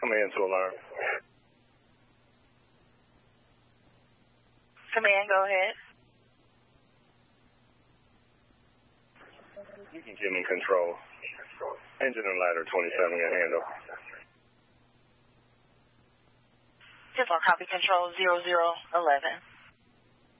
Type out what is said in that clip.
Command to alarm. Command, go ahead. You can get in control. Engine and ladder 27 can handle. 10-4, copy control 0011.